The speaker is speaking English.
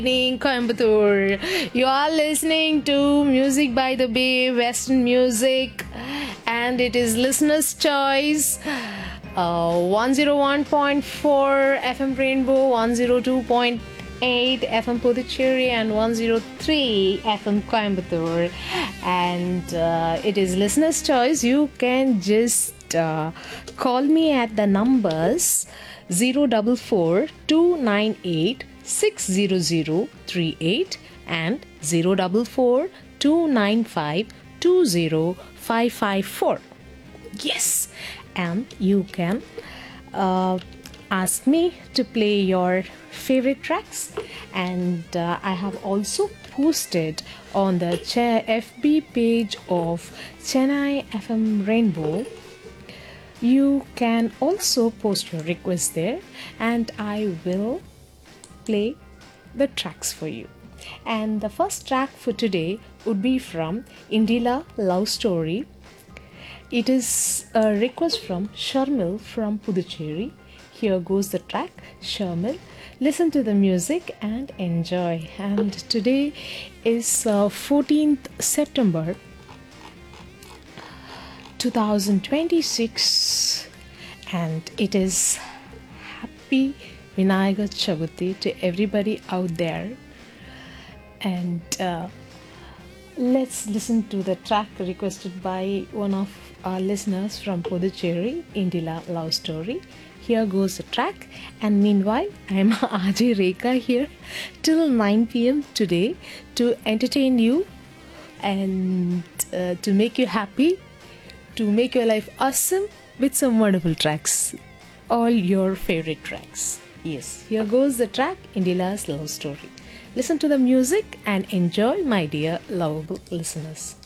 Evening, Coimbatore. You are listening to Music by the Bay, Western music, and it is listener's choice. 101.4 FM Rainbow, 102.8 FM Puducherry, and 103 FM Coimbatore. And it is listener's choice. You can just call me at the numbers 044 298 60038 and 044 295 20554. Yes, and you can ask me to play your favorite tracks, and I have also posted on the FB page of Chennai FM Rainbow. You can also post your requests there, and I will play the tracks for you. And the first track for today would be from Indila Love Story. It is a request from Sharmil from Puducherry. Here goes the track, Sharmil. Listen to the music and enjoy. And today is 14th September 2026, and it is Happy Vinayaga Chavuthi to everybody out there. And let's listen to the track requested by one of our listeners from Puducherry, Indila Love Story. Here goes the track, and meanwhile I'm Ajay Rekha here till 9 p.m. today to entertain you and to make you happy, to make your life awesome with some wonderful tracks, all your favorite tracks. Yes, here goes the track, Indila's Love Story. Listen to the music and enjoy, my dear lovable listeners.